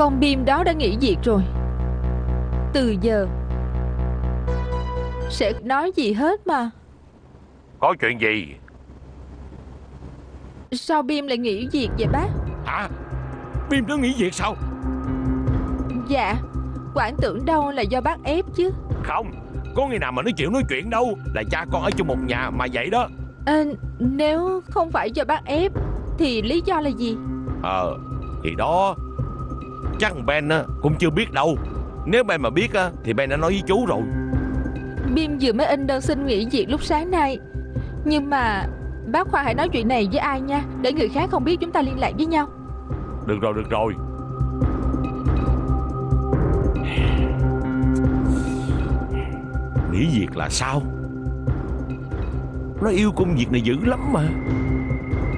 Con Bim đó đã nghỉ việc rồi. Từ giờ sẽ nói gì hết mà. Có chuyện gì? Sao Bim lại nghỉ việc vậy bác? Hả? Bim nó nghỉ việc sao? Dạ, Quảng tưởng đâu là do bác ép chứ. Không, có ngày nào mà nó chịu nói chuyện đâu. Là cha con ở chung một nhà mà vậy đó. Nếu không phải do bác ép thì lý do là gì? Thì đó, chắc Ben cũng chưa biết đâu. Nếu Ben mà biết thì Ben đã nói với chú rồi. Bim vừa mới in đơn xin nghỉ việc lúc sáng nay. Nhưng mà bác Khoa hãy nói chuyện này với ai nha, để người khác không biết chúng ta liên lạc với nhau. Được rồi, được rồi. Nghỉ việc là sao? Nó yêu công việc này dữ lắm mà.